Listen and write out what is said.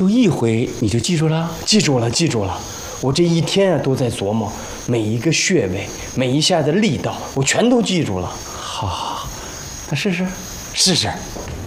就一回你就记住了？ 记住了，记住了。我这一天啊都在琢磨每一个穴位，每一下的力道，我全都记住了。 好，那试试。 试试。